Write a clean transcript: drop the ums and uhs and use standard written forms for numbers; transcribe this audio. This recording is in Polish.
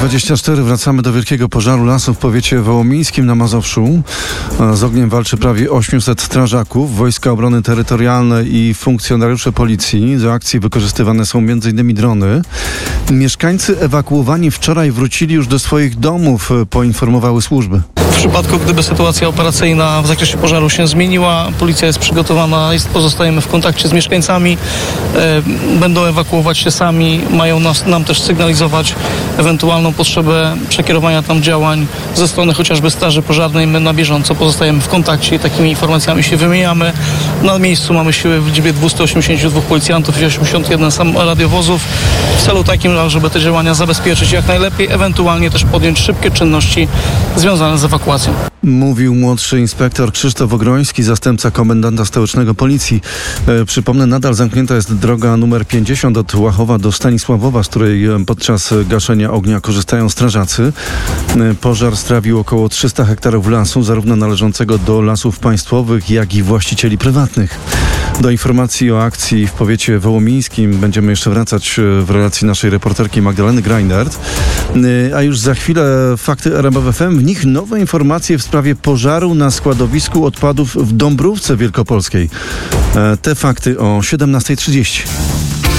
24. Wracamy do wielkiego pożaru lasów w powiecie wołomińskim na Mazowszu. Z ogniem walczy prawie 800 strażaków, Wojska Obrony Terytorialnej i funkcjonariusze policji. Do akcji wykorzystywane są m.in. drony. Mieszkańcy ewakuowani wczoraj wrócili już do swoich domów, poinformowały służby. W przypadku, gdyby sytuacja operacyjna w zakresie pożaru się zmieniła, policja jest przygotowana, pozostajemy w kontakcie z mieszkańcami, będą ewakuować się sami, mają nam też sygnalizować ewentualną potrzebę przekierowania tam działań ze strony chociażby straży pożarnej. My na bieżąco pozostajemy w kontakcie i takimi informacjami się wymieniamy. Na miejscu mamy siły w liczbie 282 policjantów i 81 radiowozów w celu takim, żeby te działania zabezpieczyć jak najlepiej, ewentualnie też podjąć szybkie czynności związane z ewakuacją. Mówił młodszy inspektor Krzysztof Ogroński, zastępca komendanta stołecznego policji. Przypomnę, nadal zamknięta jest droga numer 50 od Łachowa do Stanisławowa, z której podczas gaszenia ognia korzystają strażacy. Pożar strawił około 300 hektarów lasu, zarówno należącego do lasów państwowych, jak i właścicieli prywatnych. Do informacji o akcji w powiecie wołomińskim będziemy jeszcze wracać w relacji naszej reporterki Magdaleny Greinert. A już za chwilę fakty RMF FM. W nich nowe informacje w sprawie pożaru na składowisku odpadów w Dąbrówce Wielkopolskiej. Te fakty o 17:30.